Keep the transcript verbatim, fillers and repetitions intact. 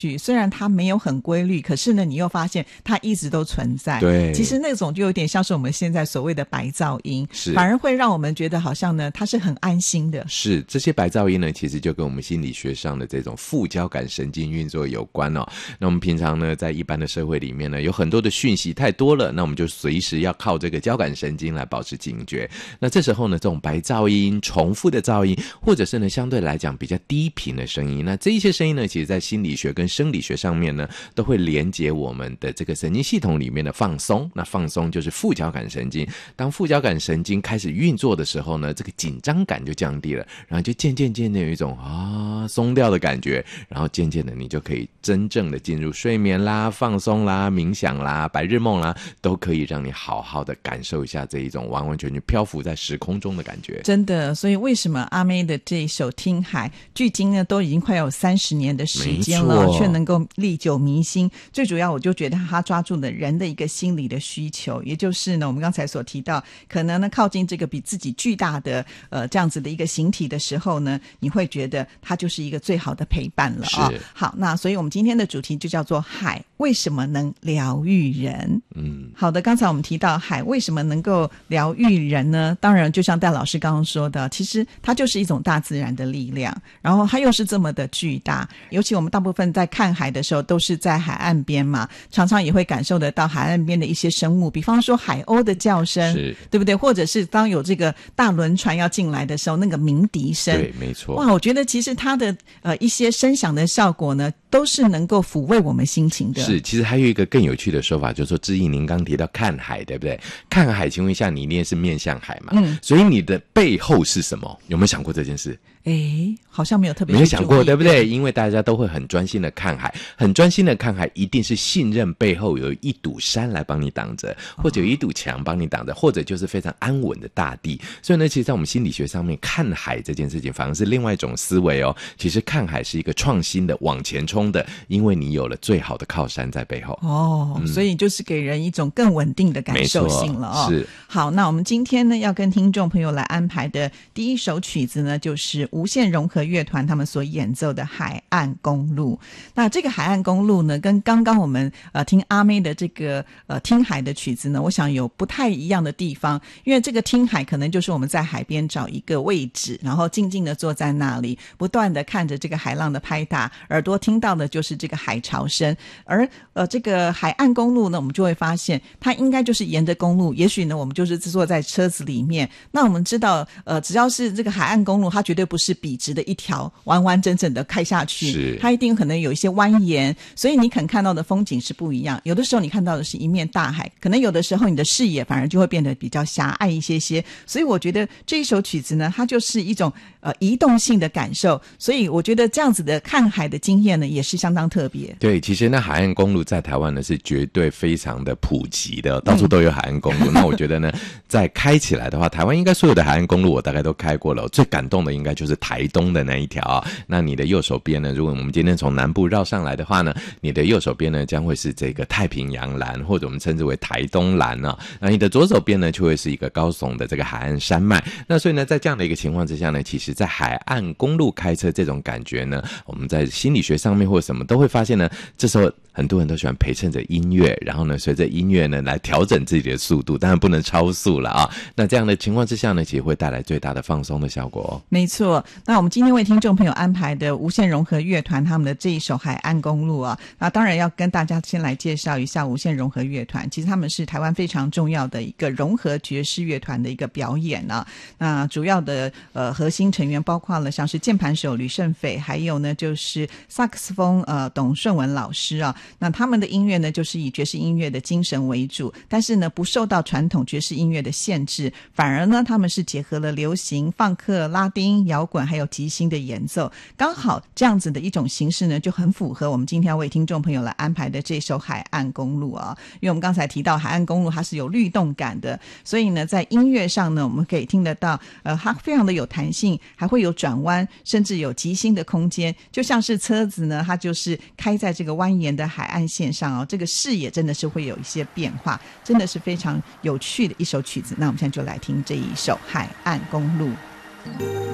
虽然它没有很规律，可是呢你又发现它一直都存在。 对， 其实那种就有点像是我们现在所谓的白噪音， 是反而会让我们觉得好像呢它是很安心的。 是，这些白噪音呢其实就跟我们心理学上的这种副交感神经运作有关哦。那我们平常呢在一般的社会里面呢有很多的讯息太多了，那我们就随时要靠这个交感神经来保持警觉。那这时候呢这种白噪音、重复的噪音，或者是呢相对来讲比较低频的声音，那这一些声音呢其实在心理学跟生理学上面呢都会连接我们的这个神经系统里面的放松。那放松就是副交感神经，当副交感神经开始运作的时候呢，这个紧张感就降低了，然后就渐渐渐渐有一种啊松掉的感觉，然后渐渐的你就可以真正的进入睡眠啦、放松啦、冥想啦、白日梦啦，都可以让你好好的感受一下这一种完完全全漂浮在时空中的感觉。 真的，所以为什么阿妹的这一首《听海》距今呢都已经快有三十年的时间了，却能够历久弥新。最主要我就觉得他抓住了人的一个心理的需求，也就是呢我们刚才所提到，可能呢靠近这个比自己巨大的呃这样子的一个形体的时候呢，你会觉得它就是一个最好的陪伴了啊、哦。好，那所以我们今天的主题就叫做海为什么能疗愈人。嗯，好的，刚才我们提到海为什么能够疗愈人呢？当然就像戴老师刚刚说的，其实它就是一种大自然的力量，然后它又是这么的巨大，尤其我们大部分在看海的时候都是在海岸边嘛，常常也会感受得到海岸边的一些生物，比方说海鸥的叫声，对不对？或者是当有这个大轮船要进来的时候，那个鸣笛声， 对，没错。 哇，我觉得其实它的呃一些声响的效果呢，都是能够抚慰我们心情的。 是，其实还有一个更有趣的说法，就是说志毅您刚提到看海，对不对？看海，请问一下，你一定是面向海嘛？嗯，所以你的背后是什么？有没有想过这件事？ 诶，好像没有特别没有想过，对不对？因为大家都会很专心的看海，很专心的看海，一定是信任背后有一堵山来帮你挡着，或者有一堵墙帮你挡着，或者就是非常安稳的大地。所以呢，其实在我们心理学上面，看海这件事情反而是另外一种思维哦。其实看海是一个创新的、往前冲的，因为你有了最好的靠山在背后。 哦、嗯，所以就是给人一种更稳定的感受性了哦。 是。 好，那我们今天呢要跟听众朋友来安排的第一首曲子呢，就是无限融合乐团他们所演奏的海岸公路。那这个海岸公路呢跟刚刚我们呃听阿妹的这个呃听海的曲子呢，我想有不太一样的地方。因为这个听海可能就是我们在海边找一个位置，然后静静的坐在那里，不断的看着这个海浪的拍打，耳朵听到的就是这个海潮声。而呃这个海岸公路呢，我们就会发现它应该就是沿着公路，也许呢我们就是坐在车子里面。那我们知道呃只要是这个海岸公路，它绝对不是笔直的一条完完整整的开下去，它一定可能有一些蜿蜒，所以你可能看到的风景是不一样。有的时候你看到的是一面大海，可能有的时候你的视野反而就会变得比较狭隘一些些。所以我觉得这一首曲子呢，它就是一种呃移动性的感受，所以我觉得这样子的看海的经验呢也是相当特别。 对，其实那海岸公路在台湾呢是绝对非常的普及的，到处都有海岸公路、嗯、那我觉得呢在开起来的话，台湾应该所有的海岸公路我大概都开过了，最感动的应该就是台东的那一条、啊、那你的右手边呢，如果我们今天从南部绕上来的话呢，你的右手边呢将会是这个太平洋蓝，或者我们称之为台东蓝啊。那你的左手边呢就会是一个高耸的这个海岸山脉。那所以呢在这样的一个情况之下呢，其实在海岸公路开车这种感觉呢，我们在心理学上面或者什么都会发现呢，这时候很多人都喜欢陪衬着音乐，然后呢随着音乐呢来调整自己的速度，当然不能超速了啊。那这样的情况之下呢，其实会带来最大的放松的效果哦。 没错，那我们今天为听众朋友安排的无限融合乐团他们的这一首海岸公路啊，那当然要跟大家先来介绍一下无限融合乐团。其实他们是台湾非常重要的一个融合爵士乐团的一个表演啊。那主要的呃核心成员包括了像是键盘手吕胜斐，还有呢就是萨克斯风呃董顺文老师啊。那他们的音乐呢就是以爵士音乐的精神为主，但是呢不受到传统爵士音乐的限制，反而呢他们是结合了流行、放克、拉丁、摇滚还有即兴的演奏，刚好这样子的一种形式呢就很符合我们今天要为听众朋友来安排的这首海岸公路啊。因为我们刚才提到海岸公路它是有律动感的，所以呢在音乐上呢我们可以听得到呃它非常的有弹性，还会有转弯，甚至有即兴的空间，就像是车子呢它就是开在这个蜿蜒的海岸线上哦，这个视野真的是会有一些变化，真的是非常有趣的一首曲子。那我们现在就来听这一首海岸公路。